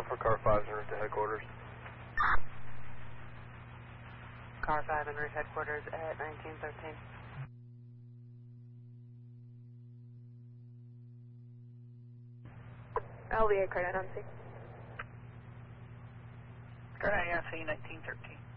for car 5 en route to headquarters. Car 5 en route headquarters at 1913. LVA Cardinal NC. Cardinal NC 1913.